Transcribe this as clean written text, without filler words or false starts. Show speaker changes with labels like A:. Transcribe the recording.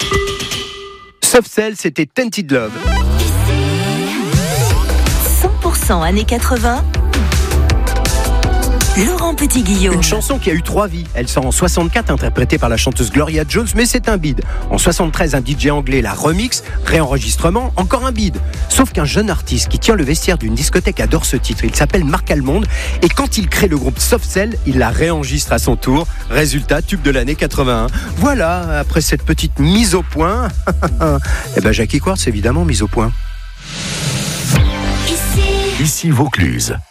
A: Soft Cell, c'était Tainted Love.
B: 100% années 80. Laurent Petit-Guillaume.
A: Une chanson qui a eu 3 vies. Elle sort en 64, interprétée par la chanteuse Gloria Jones, mais c'est un bide. En 73, un DJ anglais la remix, réenregistrement, encore un bide. Sauf qu'un jeune artiste qui tient le vestiaire d'une discothèque adore ce titre. Il s'appelle Marc Almond et quand il crée le groupe Soft Cell, il la réenregistre à son tour. Résultat, tube de l'année 81. Voilà, après cette petite mise au point, Jackie Quartz évidemment mise au point.
C: Ici Vaucluse.